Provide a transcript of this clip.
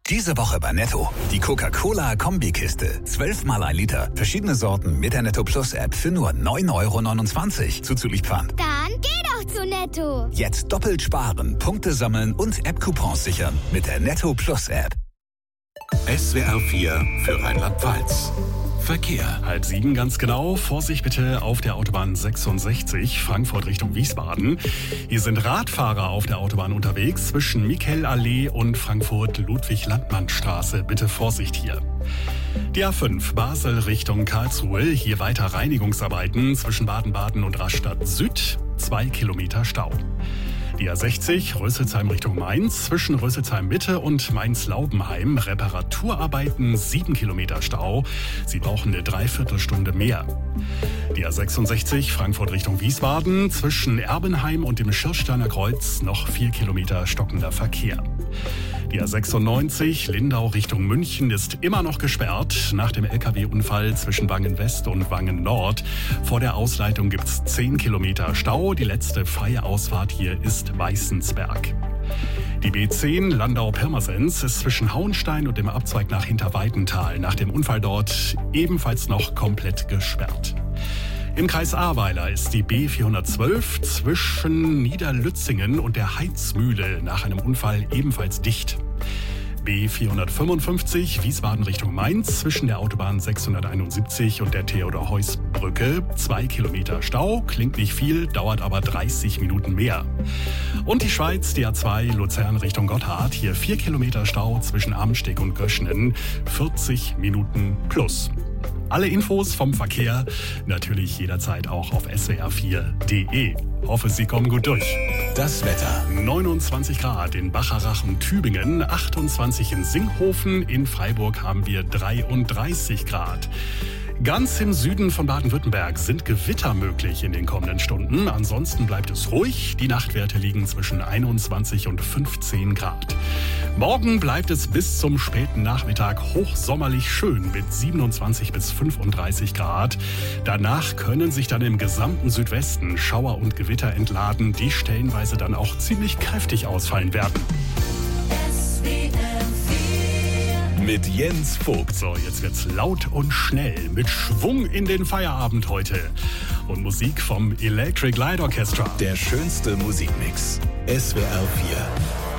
Diese Woche bei Netto. Die Coca-Cola Kombikiste. 12 mal 1 Liter. Verschiedene Sorten mit der Netto Plus App für nur 9,29 € zuzüglich Pfand. Dann geh doch zu Netto. Jetzt doppelt sparen, Punkte sammeln und App-Coupons sichern mit der Netto Plus App. SWR 4 für Rheinland-Pfalz. Verkehr. 6:30 ganz genau. Vorsicht bitte auf der Autobahn 66, Frankfurt Richtung Wiesbaden. Hier sind Radfahrer auf der Autobahn unterwegs zwischen Michelallee und Frankfurt-Ludwig-Landmann-Straße. Bitte Vorsicht hier. Die A5 Basel Richtung Karlsruhe. Hier weiter Reinigungsarbeiten zwischen Baden-Baden und Rastatt Süd. 2 Kilometer Stau. Die A60 Rösselsheim Richtung Mainz, zwischen Rösselsheim Mitte und Mainz-Laubenheim. Reparaturarbeiten, 7 Kilometer Stau. Sie brauchen eine Dreiviertelstunde mehr. Die A66 Frankfurt Richtung Wiesbaden, zwischen Erbenheim und dem Schirrsteiner Kreuz noch 4 Kilometer stockender Verkehr. Die A96 Lindau Richtung München ist immer noch gesperrt. Nach dem LKW-Unfall zwischen Wangen West und Wangen Nord. Vor der Ausleitung gibt's 10 Kilometer Stau. Die letzte freie Ausfahrt hier ist Weißensberg. Die B10 Landau-Pirmasens ist zwischen Hauenstein und dem Abzweig nach Hinterweidenthal nach dem Unfall dort ebenfalls noch komplett gesperrt. Im Kreis Ahrweiler ist die B412 zwischen Niederlützingen und der Heizmühle nach einem Unfall ebenfalls dicht. B455 Wiesbaden Richtung Mainz zwischen der Autobahn 671 und der Theodor-Heuss-Brücke. 2 Kilometer Stau, klingt nicht viel, dauert aber 30 Minuten mehr. Und die Schweiz, die A2 Luzern Richtung Gotthard. Hier 4 Kilometer Stau zwischen Amsteg und Göschnen. 40 Minuten plus. Alle Infos vom Verkehr natürlich jederzeit auch auf swr4.de. Hoffe, Sie kommen gut durch. Das Wetter. 29 Grad in Bacharach und Tübingen, 28 in Singhofen, in Freiburg haben wir 33 Grad. Ganz im Süden von Baden-Württemberg sind Gewitter möglich in den kommenden Stunden. Ansonsten bleibt es ruhig. Die Nachtwerte liegen zwischen 21 und 15 Grad. Morgen bleibt es bis zum späten Nachmittag hochsommerlich schön mit 27 bis 35 Grad. Danach können sich dann im gesamten Südwesten Schauer und Gewitter entladen, die stellenweise dann auch ziemlich kräftig ausfallen werden. Mit Jens Vogt. So, jetzt wird's laut und schnell, mit Schwung in den Feierabend heute. Und Musik vom Electric Light Orchestra. Der schönste Musikmix. SWR 4.